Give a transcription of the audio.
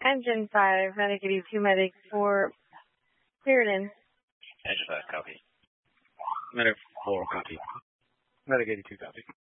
Engine 5, Medic 82, Medic 4, cleared in. Engine 5, copy. Medic 4, copy. Medic 82, copy.